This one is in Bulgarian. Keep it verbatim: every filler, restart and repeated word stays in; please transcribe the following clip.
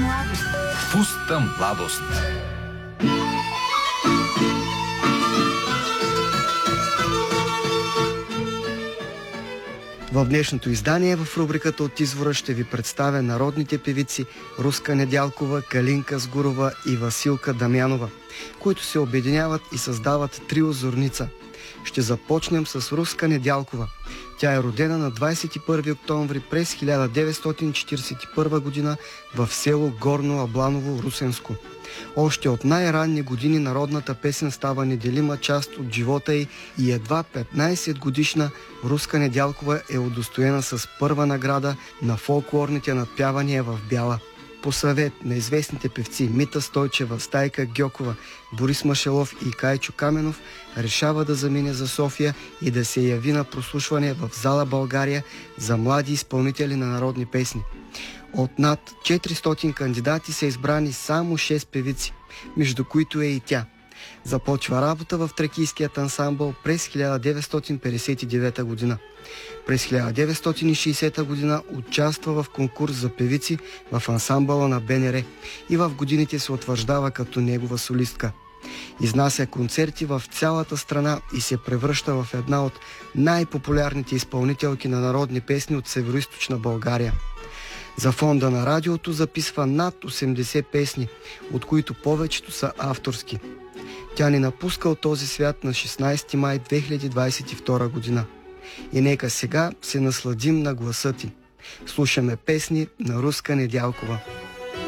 младост. Пуста младост. В днешното издание в рубриката От извора ще ви представя народните певици Руска Недялкова, Калинка Сгурова и Василка Дамянова, които се обединяват и създават трио Зорница. Ще започнем с Руска Недялкова. Тя е родена на двадесет и първи октомври през хиляда деветстотин четиридесет и първа година в село Горно Абланово, Русенско. Още от най-ранни години народната песен става неделима част от живота й и едва петнадесет годишна Руска Недялкова е удостоена с първа награда на фолклорните надпявания в Бяла. По съвет на известните певци Мита Стойчева, Стайка Гьокова, Борис Машелов и Кайчо Каменов решава да замине за София и да се яви на прослушване в зала България за млади изпълнители на народни песни. От над четиристотин кандидати са избрани само шест певици, между които е и тя. Започва работа в тракийският ансамбъл през хиляда деветстотин петдесет и девета година. През хиляда деветстотин и шейсета година участва в конкурс за певици в ансамбъла на БНР и в годините се утвърждава като негова солистка. Изнася концерти в цялата страна и се превръща в една от най-популярните изпълнителки на народни песни от Североизточна България. За фонда на радиото записва над осемдесет песни, от които повечето са авторски. Тя ни напуска от този свят на шестнадесети май две хиляди двадесет и втора година. И нека сега се насладим на гласа ти. Слушаме песни на Руска Недялкова.